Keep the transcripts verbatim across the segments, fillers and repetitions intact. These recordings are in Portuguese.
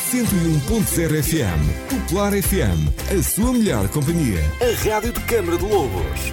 cento e um ponto zero F M. Popular F M, a sua melhor companhia. A rádio de Câmara de Lobos.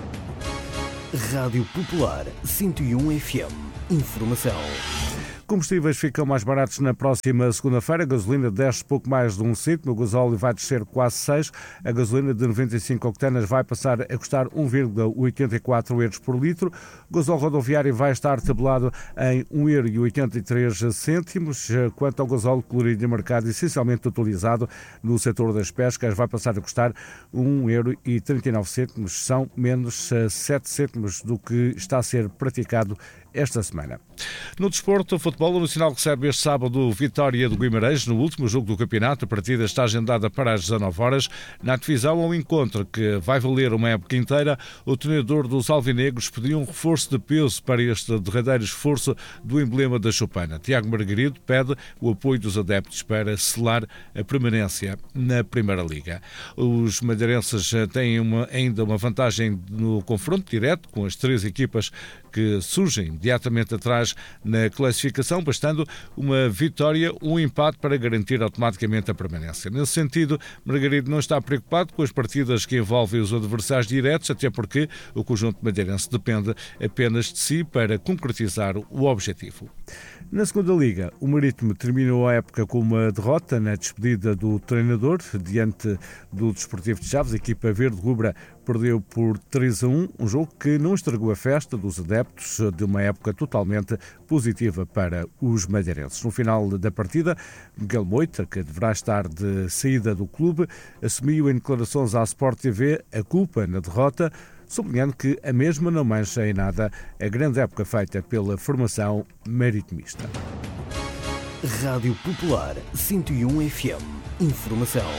Rádio Popular cento e um F M. Informação. Combustíveis ficam mais baratos na próxima segunda-feira. A gasolina desce pouco mais de um cêntimo, o gasóleo vai descer quase seis. A gasolina de noventa e cinco octanas vai passar a custar um vírgula oitenta e quatro euros por litro. O gasóleo rodoviário vai estar tabelado em um euro e oitenta e três cêntimos. Quanto ao gasóleo colorido de mercado, essencialmente utilizado no setor das pescas, vai passar a custar um euro e trinta e nove cêntimos. São menos sete cêntimos do que está a ser praticado esta semana. No desporto, o futebol nacional recebe este sábado o Vitória do Guimarães no último jogo do campeonato. A partida está agendada para as dezanove horas. Na divisão, ao encontro que vai valer uma época inteira, o treinador dos alvinegros pediu um reforço de peso para este derradeiro esforço do emblema da choupana. Tiago Margarido pede o apoio dos adeptos para selar a permanência na Primeira Liga. Os madeirenses têm uma, ainda uma vantagem no confronto direto com as três equipas que surgem imediatamente atrás na classificação, bastando uma vitória, um empate para garantir automaticamente a permanência. Nesse sentido, Margarido não está preocupado com as partidas que envolvem os adversários diretos, até porque o conjunto madeirense depende apenas de si para concretizar o objetivo. Na segunda Liga, o Marítimo terminou a época com uma derrota na despedida do treinador diante do Desportivo de Chaves. A equipa verde-rubra perdeu por três a um, um jogo que não estragou a festa dos adeptos de uma época totalmente positiva para os madeirenses. No final da partida, Miguel Moita, que deverá estar de saída do clube, assumiu em declarações à Sport T V a culpa na derrota, sublinhando que a mesma não mancha em nada a grande época feita pela formação maritimista. Rádio Popular cento e um F M. Informação.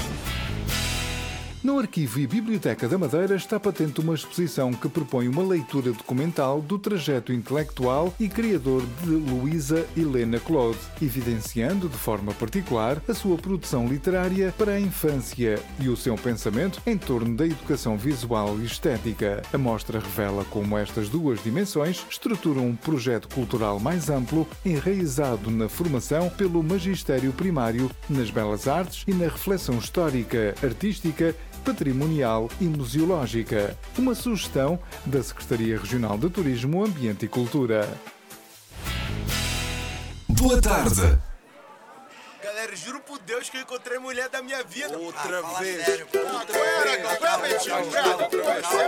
No Arquivo e Biblioteca da Madeira está patente uma exposição que propõe uma leitura documental do trajeto intelectual e criador de Luísa Helena Claude, evidenciando de forma particular a sua produção literária para a infância e o seu pensamento em torno da educação visual e estética. A mostra revela como estas duas dimensões estruturam um projeto cultural mais amplo, enraizado na formação pelo magistério primário, nas belas artes e na reflexão histórica, artística, patrimonial e museológica. Uma sugestão da Secretaria Regional de Turismo, Ambiente e Cultura. Boa tarde. Galera, juro por Deus que eu encontrei a mulher da minha vida. Outra Ah, vez. Sério, outra vez. Outra vez. Outra vez.